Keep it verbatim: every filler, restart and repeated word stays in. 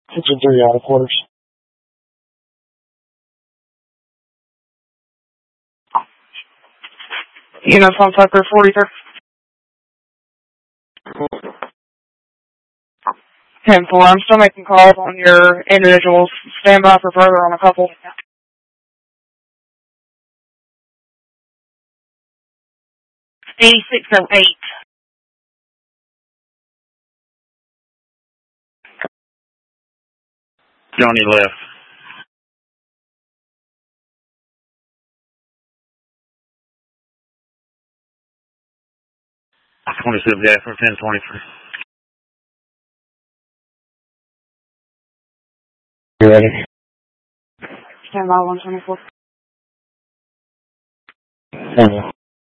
Kitchen three out of quarters. Units on Tucker forty-three. ten four, I'm still making calls on your individuals. Stand by for further on a couple. eighty-six oh eight. Johnny left. twenty-seven gas for ten twenty-three. You ready? Stand by one twenty-four.